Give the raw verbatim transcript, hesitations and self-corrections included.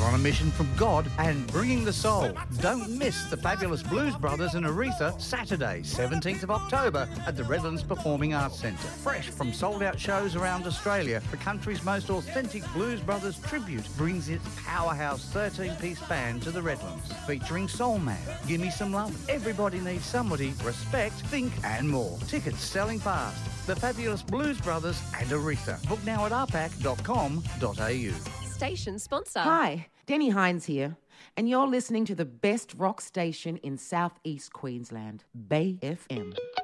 on a mission from God and bringing the soul. Don't miss the fabulous Blues Brothers and Aretha Saturday, seventeenth of October at the Redlands Performing Arts Centre. Fresh from sold-out shows around Australia, the country's most authentic Blues Brothers tribute brings its powerhouse thirteen-piece band to the Redlands, featuring Soul Man, Gimme Some Love, Everybody Needs Somebody, Respect, Think and more. Tickets selling fast. The fabulous Blues Brothers and Aretha. Book now at r pac dot com dot a u. Station sponsor. Hi, Denny Hines here, and you're listening to the best rock station in southeast Queensland, Bay F M.